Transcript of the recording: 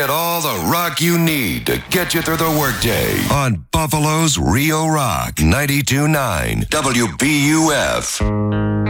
Get all the rock you need to get you through the workday on Buffalo's Rio Rock 92.9 WBUF.